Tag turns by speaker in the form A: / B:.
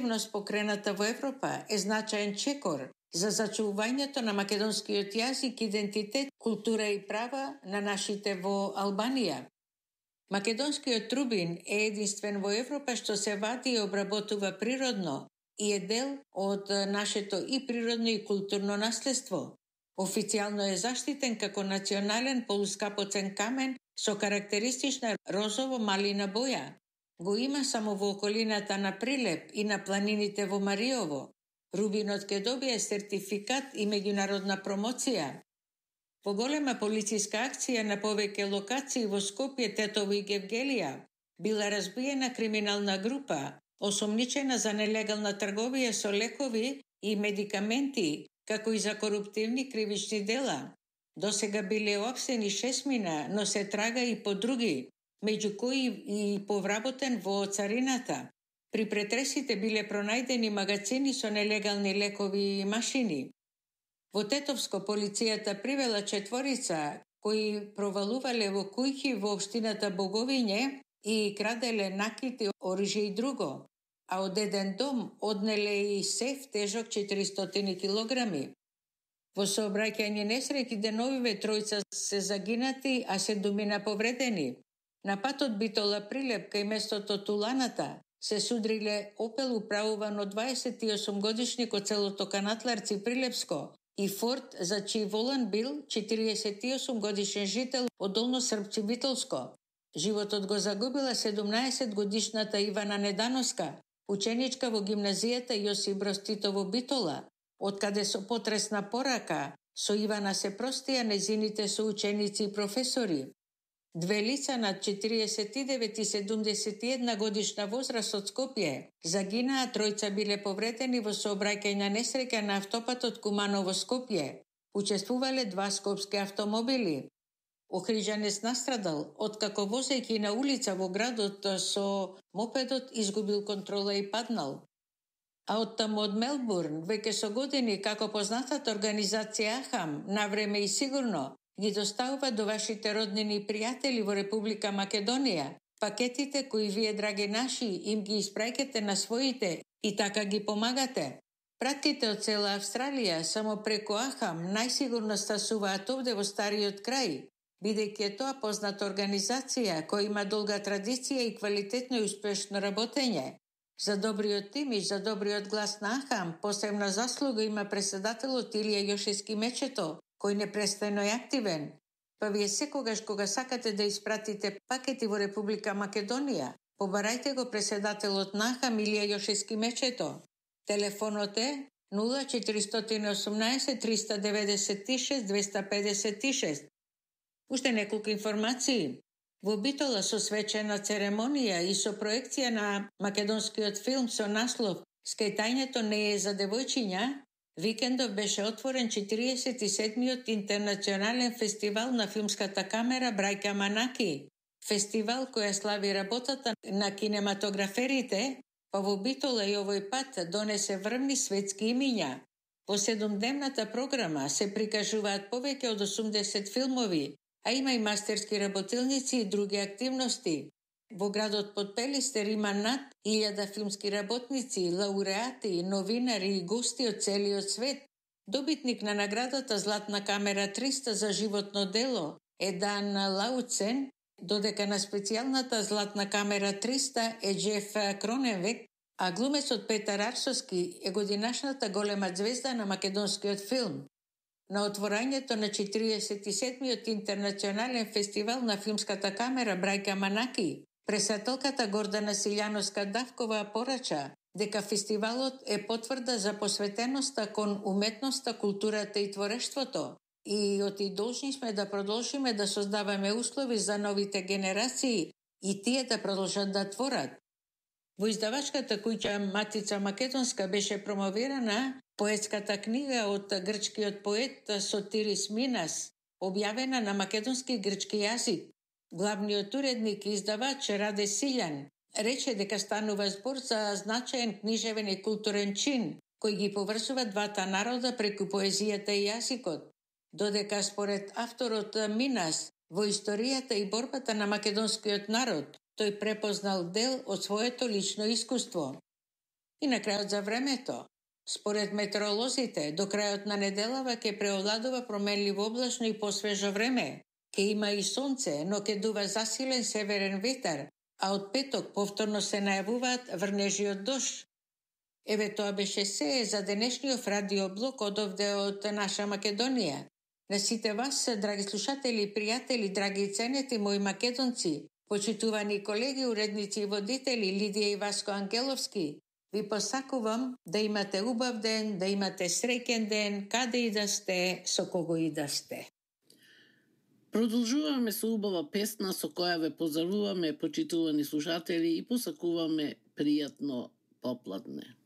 A: активност покрената во Европа е значаен чекор за зачувањето на македонскиот јазик, идентитет, култура и права на нашите во Албанија. Македонскиот трубин е единствен во Европа што се вади и обработува природно и е дел од нашето и природно и културно наследство. Официјално е заштитен како национален полускапоцен камен со карактеристична розово-малина боја. Го има само во околината на Прилеп и на планините во Мариово. Рубинот ќе добие сертификат и меѓународна промоција. Во голема полициска акција на повеќе локации во Скопје, Тетово и Гевгелија била разбиена криминална група, осомничена за нелегална трговија со лекови и медикаменти, како и за коруптивни кривични дела. Досега биле опсени 6 мина, но се трага и по други, меѓу кои и повработен во царината. При претресите биле пронајдени магазини со нелегални лекови и машини. Во Тетовско полицијата привела 4 кои провалувале во куќи во општината Боговиње и краделе накити, оружје и друго, а од еден дом однеле и сеф тежок 400 килограми. Во сообраќајни несреќи деновиве 3 се загинати, а 7 повредени. На патот Битола-Прилеп кај местото Туланата се судриле Опел управуван од 28 годишник од селото Канатларци Прилепско и Форд за чиј волан бил 48 годишен жител од Долно Српци Битолско. Животот го загубила 17 годишната Ивана Недановска, ученичка во гимназијата Јосип Броз Тито во Битола, откаде со потресна порака со Ивана се простија незините соученици и професори. 2 лица над 49 и 71 годишна возраст од Скопје загинаа, 3 биле повредени во сообраќајна несреќа на автопатот Куманово Скопје. Учествувале 2 скопски автомобили. Охриđанец настрадал откако возејќи на улица во градот со мопедот изгубил контрола и паднал. А оттаму од Мелбурн, веќе со години како познатата организација Ахам, навреме и сигурно, ги доставува до вашите роднини и пријатели во Република Македонија пакетите кои вие, драги наши, им ги испраќате на своите и така ги помагате. Пратките од цела Австралија само преку Ахам најсигурно стасуваат овде во стариот крај, бидејќи е тоа позната организација која има долга традиција и квалитетно и успешно работење. За добриот имидж, за добриот глас на Ахам, посебна заслуга има председателот Илија Јошевски Мечето, кој непрестано е активен. Па вие секогаш кога сакате да испратите пакети во Република Македонија, побарајте го председателот на Ахам Илија Јошевски Мечето. Телефонот е 0418 396 256. Уште неколку информации. Во Битола со свечена церемонија и со проекција на македонскиот филм со наслов "Скајтањето не е за девојчиња", викендов беше отворен 47-миот интернационален фестивал на филмската камера Брајка Манаки. Фестивал која слави работата на кинематограферите, па во Битола и овој пат донесе врвни светски имиња. Во 7-дневната програма се прикажуваат повеќе од 80 филмови, а има и мастерски работилници и други активности. Во градот Подпелистер има над 1000 филмски работници, лауреати, новинари и гости од целиот свет. Добитник на наградата Златна камера 300 за животно дело е Дан Лауцен, додека на специјалната Златна камера 300 е Джеф Кроненвек, а глумецот Петар Арсовски е годинашната голема звезда на македонскиот филм. На отворањето на 47-миот интернационален фестивал на филмската камера Брајка Манаки, председателката Гордана Силјановска-Давкова порача дека фестивалот е потврда за посветеноста кон уметноста, културата и творештвото и оти должни сме да продолжиме да создаваме услови за новите генерации и тие да продолжат да творат. Во издавачката куќа Матица Македонска беше промовирана поетската книга од грчкиот поет Сотирис Минас, објавена на македонски и грчки јазик. Главниот уредник и издавач Раде Силјан рече дека станува збор за значаен книжевен и културен чин, кој ги поврзува двата народа преку поезијата и јазикот, додека според авторот Минас во историјата и борбата на македонскиот народ тој препознал дел од своето лично искуство. И на крајот за времето. Според метеоролозите, до крајот на неделава ќе преовладува променливо облачно и посвежо време. Ќе има и сонце, но ќе дува засилен северен ветар, а од петок повторно се најавуваат врнежи од дожд. Еве тоа беше се за денешниот радиоблог одовде од наша Македонија. На сите вас, драги слушатели, пријатели, драги ценети мои македонци, почитувани колеги, уредници и водители Лидија и Васко Ангеловски, ви посакувам да имате убав ден, да имате среќен ден, каде и да сте, со кого и да сте.
B: Продолжуваме со убава песна со која ве поздравуваме, почитувани слушатели, и посакуваме пријатно попладне.